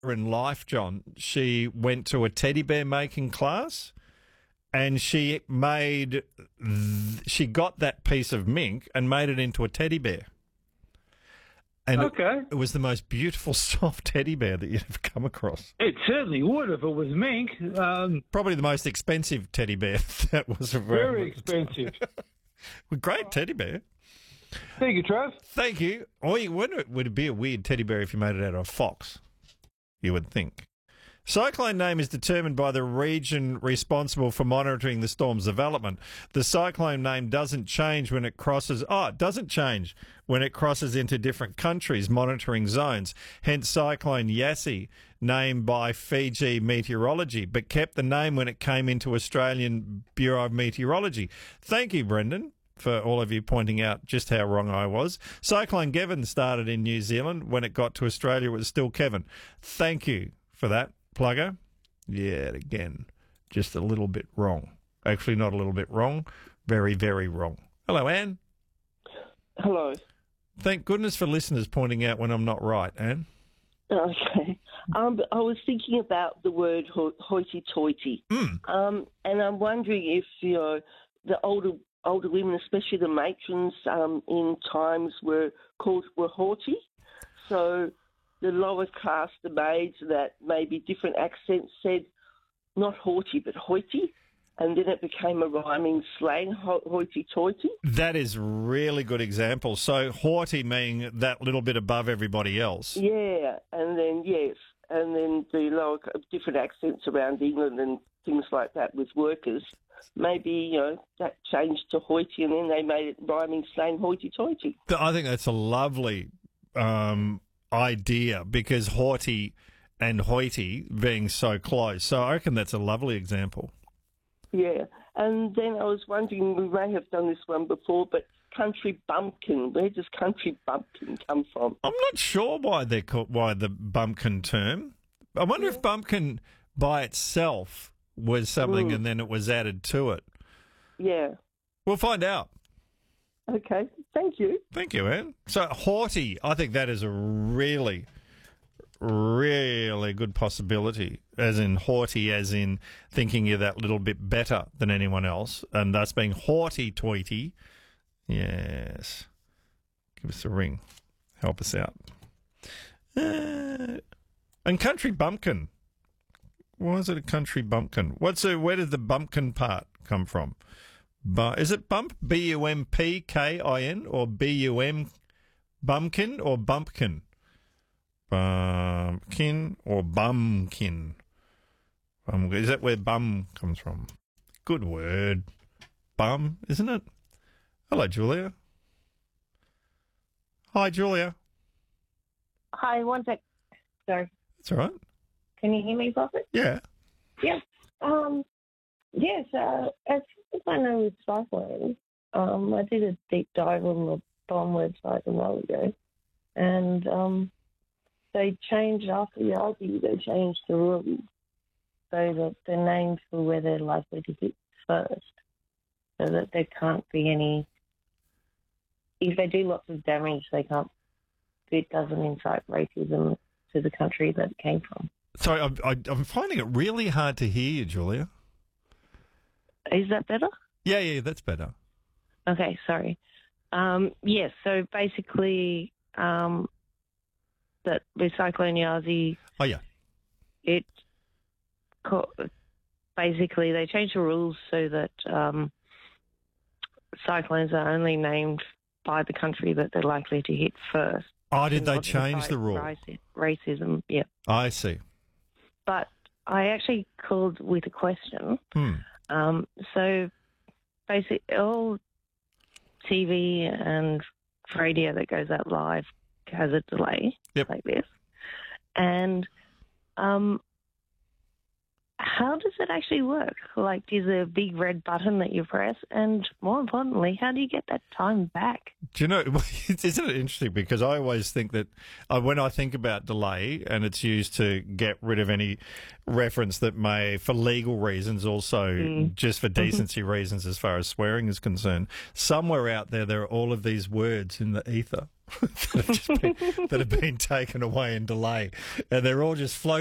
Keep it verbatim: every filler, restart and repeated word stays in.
in life, John, she went to a teddy bear making class and she made, th- she got that piece of mink and made it into a teddy bear. And Okay. it, it was the most beautiful, soft teddy bear that you'd ever come across. It certainly would if it was mink. Um, Probably the most expensive teddy bear that was around. very expensive. Great teddy bear. Thank you, Trav. Thank you. Or you, would, it, would it be a weird teddy bear if you made it out of a fox? You would think. Cyclone name is determined by the region responsible for monitoring the storm's development. The cyclone name doesn't change when it crosses... Oh, it doesn't change when it crosses into different countries' monitoring zones. Hence Cyclone Yasi, named by Fiji Meteorology, but kept the name when it came into Australian Bureau of Meteorology. Thank you, Brendan, for all of you pointing out just how wrong I was. Cyclone Kevin started in New Zealand. When it got to Australia, it was still Kevin. Thank you for that, Plugger. Yeah, again, just a little bit wrong. Actually, not a little bit wrong. Very, very wrong. Hello, Anne. Hello. Thank goodness for listeners pointing out when I'm not right, Anne. Okay. Um, I was thinking about the word ho- hoity-toity, Mm. um, and I'm wondering if you know the older older women, especially the matrons, um, in times were called were haughty. So the lower class, the maids that maybe different accents said not haughty but hoity, and then it became a rhyming slang, ho- hoity-toity. That is really good example. So haughty meaning that little bit above everybody else. Yeah, and then, yes, and then the lower, different accents around England and things like that with workers. Maybe, you know, that changed to hoity and then they made it rhyming slang hoity-toity. I think that's a lovely um, idea because haughty and hoity being so close. So I reckon that's a lovely example. Yeah, and then I was wondering, we may have done this one before, but country bumpkin, where does country bumpkin come from? I'm not sure why they're called, why the bumpkin term. I wonder Yeah. if bumpkin by itself was something Mm. and then it was added to it. Yeah. We'll find out. Okay, thank you. Thank you, Anne. So haughty, I think that is a really, really good possibility, as in haughty, as in thinking you're that little bit better than anyone else, and thus being haughty-toity. Yes. Give us a ring. Help us out. Uh, and country bumpkin. Why is it a country bumpkin? What's a, where did the bumpkin part come from? Bu- is it bump, B U M P K I N, or B U M, bumpkin, or bumpkin? Bumpkin or bumkin? Um, is that where bum comes from? Good word. Bum, isn't it? Hello, Julia. Hi, Julia. Hi, one sec. Sorry. That's all right. Can you hear me properly? Yeah. Yeah. Um, yes, uh, as far as I know with cyclones, um, I did a deep dive on the bomb website a while ago, and um, they changed after the Aussie, they changed the rules so that they're named for where they're likely to hit first, so that there can't be any. If they do lots of damage, they can't. It doesn't incite racism to the country that it came from. Sorry, I'm, I, I'm finding it really hard to hear you, Julia. Is that better? Yeah, yeah, that's better. Okay, sorry. Um, yes, so basically, um, that with Cyclone Yasi, Oh, yeah. it co- basically they changed the rules so that um, cyclones are only named by the country that they're likely to hit first. Oh, did And they not change incite the rule? raci- Racism, yeah. I see. But I actually called with a question. Hmm. Um, so basically, all T V and radio that goes out live has a delay Yep. like this. And um, how does it actually work? Like, is there a big red button that you press? And more importantly, how do you get that time back? Do you know, isn't it interesting? Because I always think that uh, when I think about delay, and it's used to get rid of any reference that may, for legal reasons, also Mm. just for decency reasons as far as swearing is concerned, somewhere out there, there are all of these words in the ether that have, just been, that have been taken away in delay. And they're all just floating